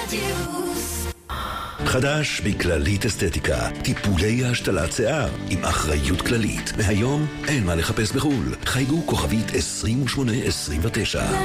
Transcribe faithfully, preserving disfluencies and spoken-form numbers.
רדיוס. חדש בכללית אסתטיקה, טיפולי השתלת שיער עם אחריות כללית. מהיום אין מה לחפש בחול. חייגו כוכבית עשרים ושמונה עשרים ותשע.